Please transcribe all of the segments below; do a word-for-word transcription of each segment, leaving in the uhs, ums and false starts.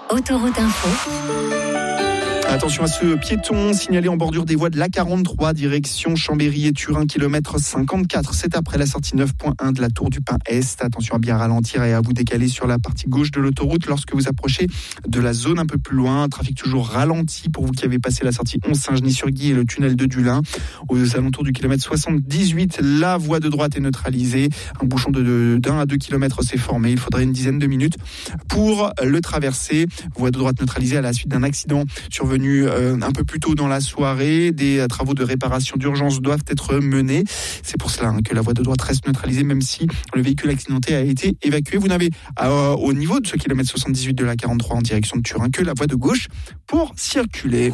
Autoroute Info. Attention à ce piéton signalé en bordure des voies de l'A quarante-trois, direction Chambéry et Turin, kilomètre cinquante-quatre. C'est après la sortie neuf point un de la Tour du Pin Est. Attention à bien ralentir et à vous décaler sur la partie gauche de l'autoroute lorsque vous approchez de la zone un peu plus loin. Trafic toujours ralenti pour vous qui avez passé la sortie onze Saint-Genis-sur-Guy et le tunnel de Dulin. Aux alentours du kilomètre soixante-dix-huit, la voie de droite est neutralisée. Un bouchon de, de, d'un à deux kilomètres s'est formé. Il faudrait une dizaine de minutes pour le traverser. Voie de droite neutralisée à la suite d'un accident survenu Euh, un peu plus tôt dans la soirée. Des euh, travaux de réparation d'urgence doivent être menés. C'est pour cela hein, que la voie de droite reste neutralisée, même si le véhicule accidenté a été évacué. Vous n'avez euh, au niveau de ce kilomètre soixante-dix-huit de l'A quarante-trois en direction de Turin que la voie de gauche pour circuler.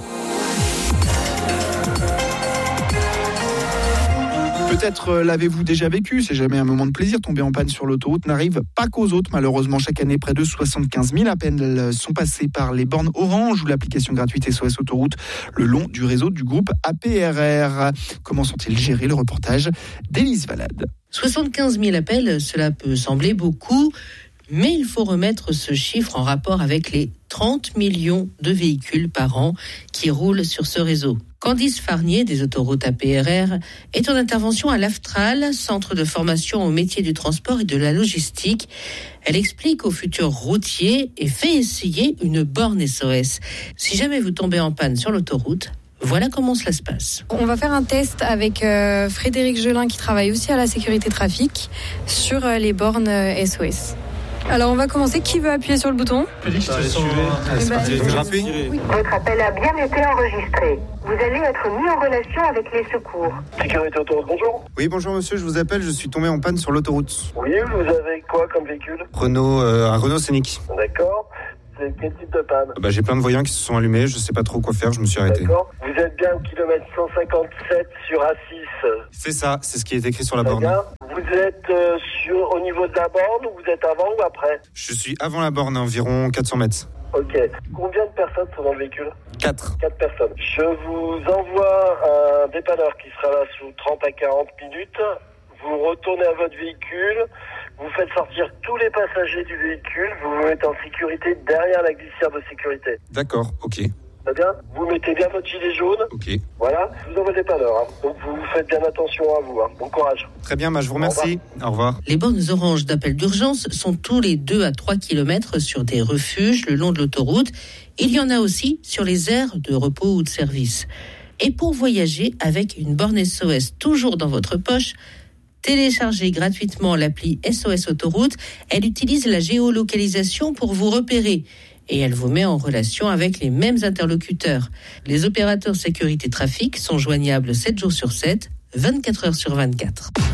Peut-être l'avez-vous déjà vécu, c'est jamais un moment de plaisir. Tomber en panne sur l'autoroute n'arrive pas qu'aux autres. Malheureusement, chaque année, près de soixante-quinze mille appels sont passés par les bornes Orange ou l'application gratuite S O S Autoroute le long du réseau du groupe A P R R. Comment sont-ils gérés? Le reportage d'Élise Valade. soixante-quinze mille appels, cela peut sembler beaucoup, mais il faut remettre ce chiffre en rapport avec les trente millions de véhicules par an qui roulent sur ce réseau. Candice Farnier, des autoroutes A P R R, est en intervention à l'Aftral, centre de formation au métier du transport et de la logistique. Elle explique aux futurs routiers et fait essayer une borne S O S. Si jamais vous tombez en panne sur l'autoroute, voilà comment cela se passe. On va faire un test avec euh, Frédéric Gelin, qui travaille aussi à la sécurité trafic, sur euh, les bornes euh, S O S. Alors on va commencer. Qui veut appuyer sur le bouton? Félix, tu sens... Allez, bah, oui. Votre appel a bien été enregistré. Vous allez être mis en relation avec les secours. Sécurité autoroute, bonjour. Oui, bonjour monsieur, je vous appelle, je suis tombé en panne sur l'autoroute. Oui, vous avez quoi comme véhicule? Renault, euh, un Renault Scénic. D'accord. C'est quel type de panne? Bah, j'ai plein de voyants qui se sont allumés, je sais pas trop quoi faire, je me suis arrêté. D'accord. Vous êtes bien au kilomètre cent cinquante-sept sur A six. C'est ça, c'est ce qui est écrit sur la Très borne. bien. Vous êtes euh, sur, au niveau de la borne ou vous êtes avant ou après? Je suis avant la borne, environ quatre cents mètres. Ok. Combien de personnes sont dans le véhicule? quatre. quatre personnes. Je vous envoie un dépanneur qui sera là sous trente à quarante minutes. Vous retournez à votre véhicule. Vous faites sortir tous les passagers du véhicule, vous vous mettez en sécurité derrière la glissière de sécurité. D'accord, ok. Très bien. Vous mettez bien votre gilet jaune. Ok. Voilà, je vous envoie des dépanneur. Hein. Donc vous faites bien attention à vous. Hein. Bon courage. Très bien, bah, je vous remercie. Au revoir. Au revoir. Les bornes orange d'appel d'urgence sont tous les deux à trois kilomètres sur des refuges le long de l'autoroute. Il y en a aussi sur les aires de repos ou de service. Et pour voyager avec une borne S O S toujours dans votre poche, téléchargez gratuitement l'appli S O S Autoroute. Elle utilise la géolocalisation pour vous repérer et elle vous met en relation avec les mêmes interlocuteurs. Les opérateurs sécurité trafic sont joignables sept jours sur sept, vingt-quatre heures sur vingt-quatre.